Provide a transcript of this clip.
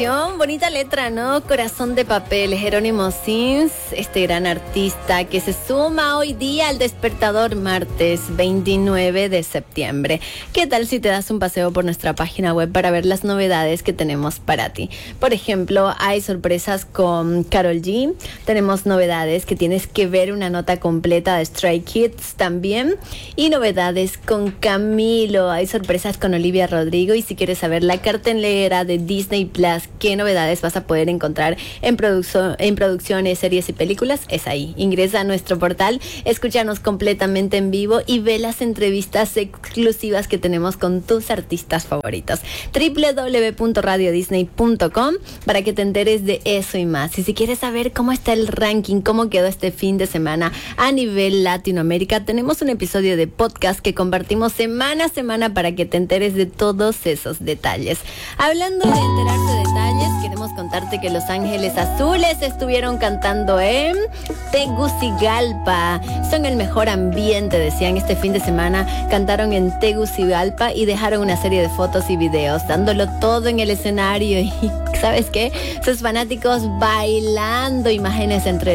canción, bonita letra, ¿no? Corazón de papel, Jerónimo Sims, este gran artista que se suma hoy día al Despertador martes 29 de septiembre. ¿Qué tal si te das un paseo por nuestra página web para ver las novedades que tenemos para ti? Por ejemplo, hay sorpresas con Karol G, tenemos novedades que tienes que ver, una nota completa de Stray Kids también, y novedades con Camilo, hay sorpresas con Olivia Rodrigo, y si quieres saber la cartelera de Disney Plus, qué novedades vas a poder encontrar en producciones, series y películas, es ahí. Ingresa a nuestro portal, escúchanos completamente en vivo y ve las entrevistas exclusivas que tenemos con tus artistas favoritos. www.radiodisney.com para que te enteres de eso y más. Y si quieres saber cómo está el ranking, cómo quedó este fin de semana a nivel Latinoamérica, tenemos un episodio de podcast que compartimos semana a semana para que te enteres de todos esos detalles. Hablando de enterarte de detalles, queremos contarte que Los Ángeles Azules estuvieron cantando en Tegucigalpa. Son el mejor ambiente, decían, este fin de semana. Cantaron en Tegucigalpa y dejaron una serie de fotos y videos, dándolo todo en el escenario. Y ¿sabes qué? Sus fanáticos bailando, imágenes entre